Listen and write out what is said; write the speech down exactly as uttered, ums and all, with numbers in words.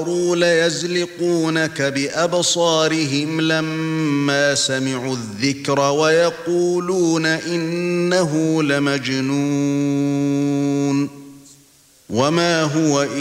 ليزلقونك بأبصارهم لما سمعوا الذكر ويقولون إنه لمجنون وما هو إلا